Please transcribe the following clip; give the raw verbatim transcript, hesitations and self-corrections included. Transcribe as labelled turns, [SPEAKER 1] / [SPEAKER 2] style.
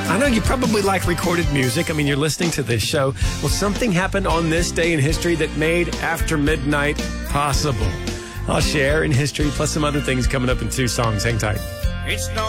[SPEAKER 1] I know you probably like recorded music. I mean, you're listening to this show. Well, something happened on this day in history that made After Midnight possible. I'll share in history, plus some other things coming up in two songs. Hang tight.
[SPEAKER 2] It's no